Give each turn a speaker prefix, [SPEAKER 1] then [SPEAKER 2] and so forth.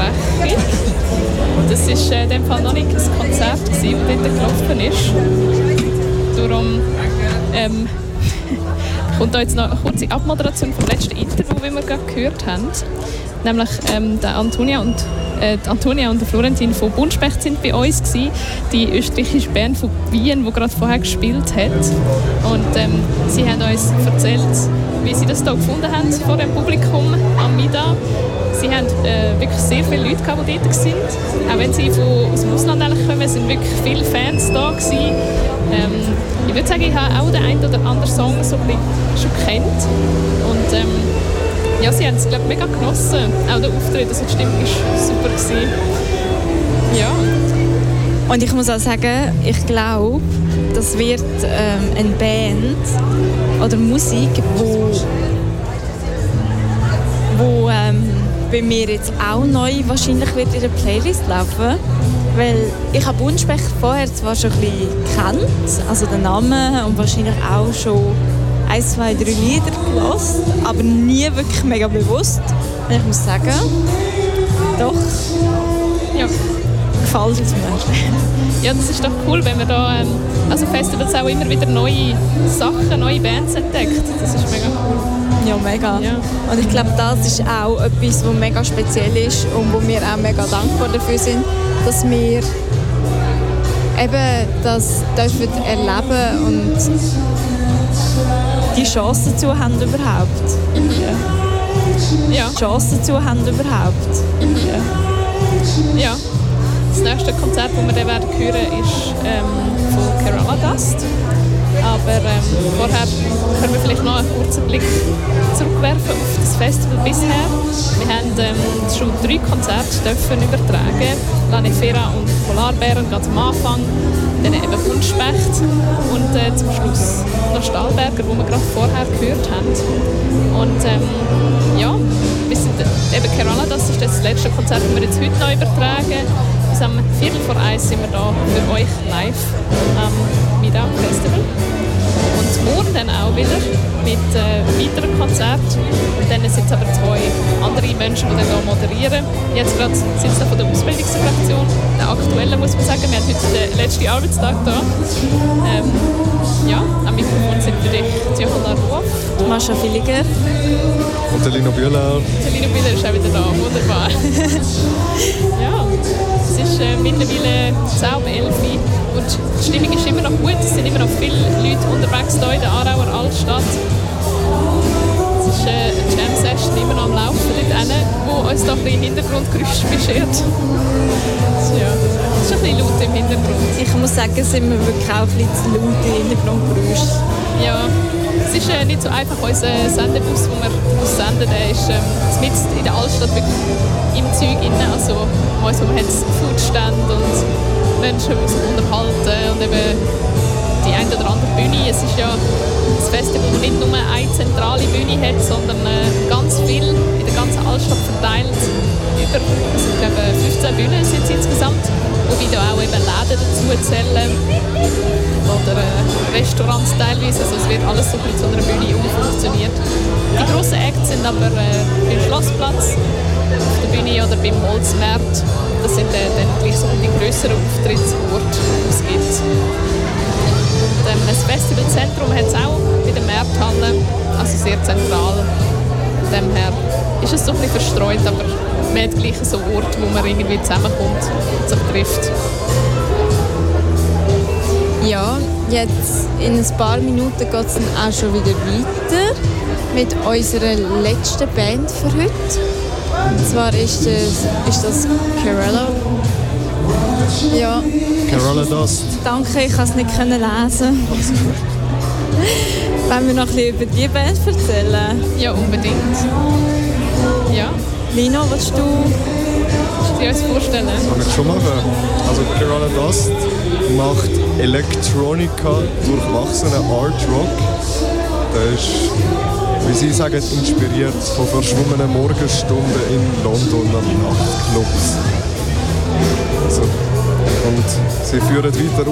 [SPEAKER 1] Unterbrechung. Das war in dem Fall noch nicht ein Konzert, das dort gelaufen ist. Darum kommt da jetzt noch eine kurze Abmoderation vom letzten Interview, wie wir gerade gehört haben. Nämlich die Antonia und der Florentin von Buntspecht sind bei uns gewesen, die österreichische Band von Wien, die gerade vorher gespielt hat. Und sie haben uns erzählt, wie sie das hier gefunden haben vor dem Publikum am Mida. Sie haben wirklich sehr viele Leute gehabt, die dort waren. Auch wenn sie aus dem Ausland kommen, sind wirklich viele Fans da gewesen. Ich würde sagen, ich habe auch den einen oder anderen Song so ein bisschen schon gekannt. Und ja, sie haben es, glaube ich, mega genossen. Auch der Auftritt, also die Stimmung war super gewesen. Ja.
[SPEAKER 2] Und ich muss auch sagen, ich glaube, das wird eine Band oder Musik, wo bei mir jetzt auch neu wahrscheinlich wird in der Playlist laufen. Weil ich habe Buntspecht vorher zwar schon ein bisschen gekannt, also den Namen und wahrscheinlich auch schon 1, 2, 3 Lieder gehört, aber nie wirklich mega bewusst. Und ich muss sagen, doch, ja, gefällt es mir.
[SPEAKER 1] Ja, das ist doch cool, wenn man da also Festivals auch immer wieder neue Sachen, neue Bands entdeckt. Das ist mega cool.
[SPEAKER 2] Ja, mega. Ja. Und ich glaube, das ist auch etwas, was mega speziell ist und wo wir auch mega dankbar dafür sind, dass wir eben das dürfen erleben und die Chance dazu haben überhaupt. Ja. Die Chance dazu haben überhaupt.
[SPEAKER 1] Ja. Das nächste Konzert, das wir dann hören werden, ist von Kerala Dust. Aber vorher können wir vielleicht noch einen kurzen Blick zurückwerfen auf das Festival bisher. Wir haben schon 3 Konzerte dürfen übertragen. Lanifera und Polarbären ganz am Anfang, dann eben Buntspecht und zum Schluss noch Stahlberger, die wir gerade vorher gehört haben. Und ja, wir sind eben Kerala, das ist das letzte Konzert, das wir jetzt heute noch übertragen. Bis am 1:15 sind wir da für euch live am Mida Festival. Und morgen dann auch wieder mit weiteren Konzerten. Und dann sind es aber 2 andere Menschen, die dann hier moderieren. Jetzt gerade sind sie von der Ausbildungsfraktion, der aktuellen, muss man sagen. Wir haben heute den letzten Arbeitstag da. Ja, am Mikrofon sind für dich Johanna Ruoff,
[SPEAKER 2] Mascha Villiger
[SPEAKER 3] und Lino Bühler.
[SPEAKER 1] Lino Bühler ist auch wieder da, wunderbar. Ja, es ist mittlerweile 10:11 und die Stimmung ist immer noch gut. Es sind immer noch viele Leute unterwegs hier in der Aarauer Altstadt. Es ist eine Jam-Session immer noch am Laufen dort hinten, wo uns da ein bisschen Hintergrundgeräusch beschert. Ja, es ist ein bisschen laut im Hintergrund.
[SPEAKER 2] Ich muss sagen, es sind wir wirklich auch ein bisschen zu laut im Hintergrundgeräusch.
[SPEAKER 1] Ja, es ist nicht so einfach. Unser Sendebus, den wir senden, der ist mitten in der Altstadt wirklich im Zeug drin. Also, wo man hat Foodstände und Menschen, die sich unterhalten und eben die eine oder andere Bühne. Es ist ja ein Festival, das nicht nur eine zentrale Bühne hat, sondern ganz viel in der ganzen Altstadt verteilt. Über, also ich glaube, 15 Bühnen sind es insgesamt, wobei da auch eben Läden dazu zählen oder Restaurants teilweise. Also es wird alles so zu einer Bühne umfunktioniert. Die grossen Acts sind aber beim Schlossplatz, auf der Bühne oder beim Holzmarkt. Das sind dann gleich so die grösseren Auftrittsorte, die es gibt. Und, das Festivalzentrum hat es auch bei der Märthalle, also sehr zentral. Von dem her ist es so ein bisschen verstreut, aber man hat gleich so Orte, wo man irgendwie zusammenkommt und sich trifft.
[SPEAKER 2] Ja, jetzt in ein paar Minuten geht es dann auch schon wieder weiter mit unserer letzten Band für heute. Und zwar ist das Kerala. Ja.
[SPEAKER 3] Kerala Dust.
[SPEAKER 2] Danke, ich konnte es nicht lesen. Wollen wir noch ein bisschen über die Band erzählen?
[SPEAKER 1] Ja, unbedingt. Ja.
[SPEAKER 2] Lino, willst du
[SPEAKER 1] dir uns vorstellen?
[SPEAKER 3] Kann ich schon machen. Also Kerala Dust macht Electronica durchwachsenen Art Rock. Der ist, wie sie sagen, inspiriert von verschwommenen Morgenstunden in London am Nachtclubs. Also, und sie führen weiter